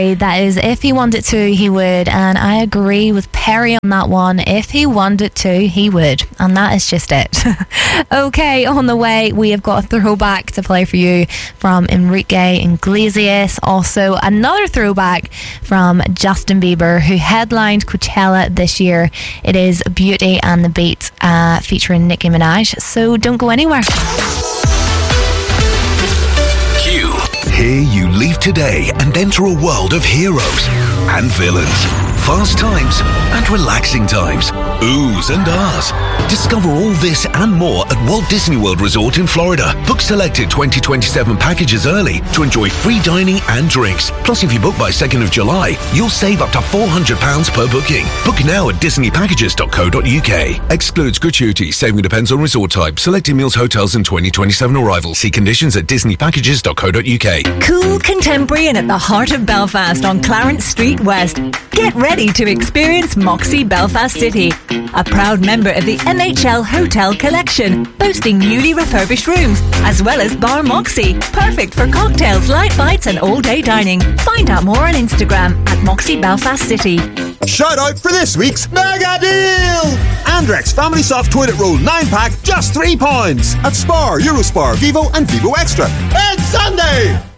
Sorry, that is If He Wanted To, He Would. And I agree with Perry on that one. If he wanted to, he would. And that is just it. Okay, on the way, we have got a throwback to play for you from Enrique Iglesias. Also, another throwback from Justin Bieber, who headlined Coachella this year. It is Beauty and the Beat, featuring Nicki Minaj. So don't go anywhere. Q. Here you leave today and enter a world of heroes and villains, fast times and relaxing times, oohs and ahs. Discover all this and more at Walt Disney World Resort in Florida. Book selected 2027 packages early to enjoy free dining and drinks. Plus, if you book by 2nd of July, you'll save up to £400 per booking. Book now at disneypackages.co.uk. Excludes gratuity. Saving depends on resort type. Selected meals, hotels and 2027 arrivals. See conditions at disneypackages.co.uk. Cool, contemporary and at the heart of Belfast on Clarence Street West. Get ready to experience Moxie Belfast City, a proud member of the NHL Hotel Collection, boasting newly refurbished rooms, as well as Bar Moxie, perfect for cocktails, light bites and all-day dining. Find out more on Instagram at Moxie Belfast City. Shout out for this week's mega deal! Andrex Family Soft Toilet Roll 9-pack, just £3 at Spar, Eurospar, Vivo and Vivo Extra. It's Sunday!